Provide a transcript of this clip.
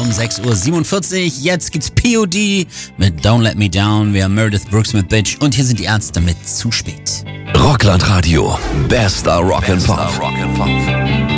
um 6:47 Uhr. Jetzt gibt's POD mit Don't Let Me Down. Wir haben Meredith Brooks mit Bitch. Und hier sind die Ärzte mit Zu spät. Rockland Radio. Bester Rock and Pop.